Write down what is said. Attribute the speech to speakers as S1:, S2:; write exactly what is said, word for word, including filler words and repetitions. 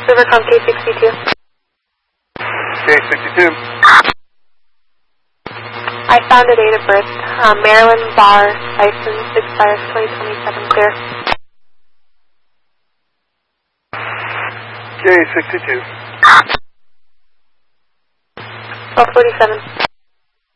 S1: Rivercom K sixty-two.
S2: K sixty-two.
S1: I found a date of birth. Uh, Maryland Bar, license expires twenty twenty-seven, clear.
S2: K sixty-two.
S1: twelve forty-seven.